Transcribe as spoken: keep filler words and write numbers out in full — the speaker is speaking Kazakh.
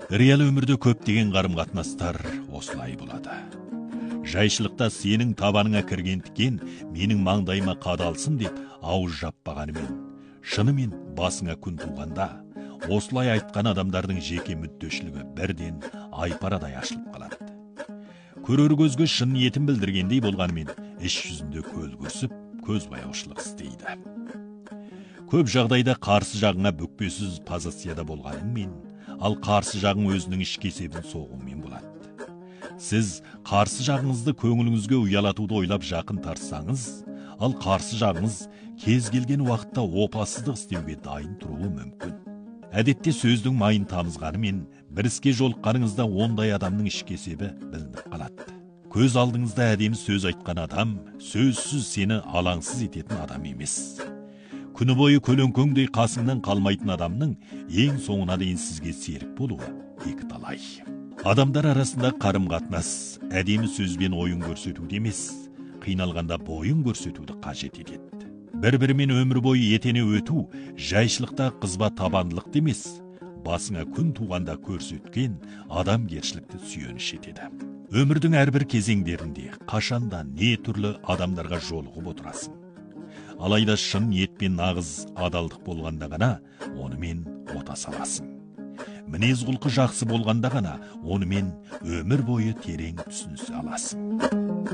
Реал өмірде көптеген қарым-қатынастар осылай болады. Жайшылықта сенің табаныңа кірген тікен менің маңдайыма қадалсын деп ауыз жаппағанымен, шынымен басыңа күн туғанда, осылай айтқан адамдардың жеке мүддешілігі бірден айпарадай ашылып қалады. Көрер көзге шын ниетін білдіргендей болғанымен, іш жүзінде көл көрсіп, көз баяушылық істейді. Көп жағдайда қарсы жағыңа бүкпесіз позицияда болғаныңмен, ал қарсы жағың өзінің іш кесебін соғумен болады. Сіз қарсы жағыңызды көңіліңізге ұялатуды ойлап жақын тартсаңыз, ал қарсы жағыңыз кез келген уақытта опасыздық істеуге дайын тұруы мүмкін. Әдетте сөздің майын тамызғанымен, бір іске жолыққаныңызда ондай адамның іш кесебі білініп қалады. Көз алдыңызда әдемі сөз айтқан адам, сөзсіз сені алаңсыз ететін адам емес. Күні бойы көлеңкеңдей қасыңнан қалмайтын адамның ең соңына дейін сізге серік болуы екі талай. Адамдар арасында қарым-қатынас әдемі сөзбен ойын көрсетуді емес, қиналғанда бойын көрсетуді қажет етеді. Бір-бірімен өмір бойы етене өту жайшылықта қызба табандылық емес, басыңа күн туғанда көрсеткен адамгершілікті сүйеніш етеді. Өмірдің әрбір кезеңдерінде қашанда не түрлі адамдарға жолығып отырасың. Алайда шын ниетпен нағыз адалдық болғанда ғана онымен отаса аласың. Мінез құлқы жақсы болғанда ғана онымен өмір бойы терең түсінісе аласың.